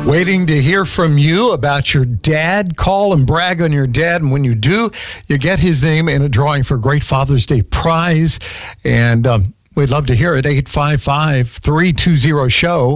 Waiting to hear from you about your dad. Call and brag on your dad. And when you do, you get his name in a drawing for a great Father's Day prize. And we'd love to hear it. 855-320-SHOW.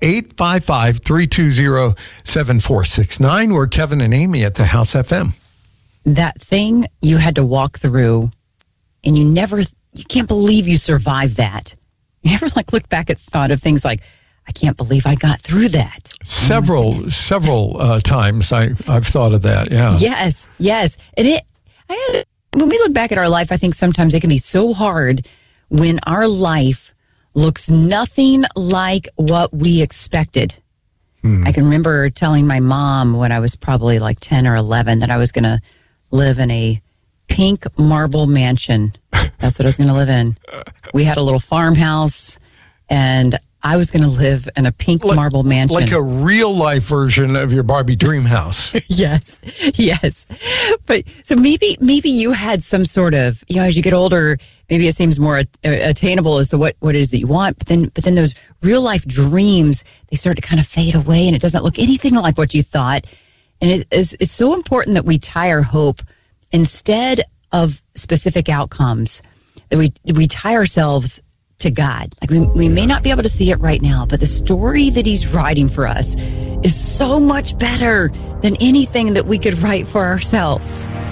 855-320-7469. We're Kevin and Amy at the House FM. That thing you had to walk through and you can't believe you survived that. You ever look back at thought of things like, I can't believe I got through that. Several times I've thought of that. Yeah. Yes. And when we look back at our life, I think sometimes it can be so hard when our life looks nothing like what we expected. I can remember telling my mom when I was probably like 10 or 11 that I was going to live in a pink marble mansion. That's what I was going to live in. We had a little farmhouse, and I was going to live in a pink marble mansion. Like a real-life version of your Barbie dream house. Yes. But so maybe you had some sort of, as you get older, maybe it seems more attainable as to what it is that you want. But then those real-life dreams, they start to kind of fade away, and it doesn't look anything like what you thought. And it's so important that we tie our hope instead of specific outcomes, that we tie ourselves to God. Like we may not be able to see it right now, but the story that he's writing for us is so much better than anything that we could write for ourselves.